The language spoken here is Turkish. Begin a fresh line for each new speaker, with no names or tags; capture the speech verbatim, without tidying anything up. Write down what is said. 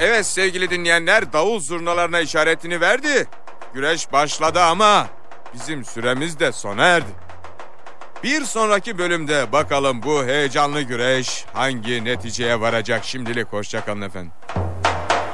Evet sevgili dinleyenler, davul zurnalarına işaretini verdi. Güreş başladı ama bizim süremiz de sona erdi. Bir sonraki bölümde bakalım bu heyecanlı güreş hangi neticeye varacak. Şimdilik hoşça kalın efendim.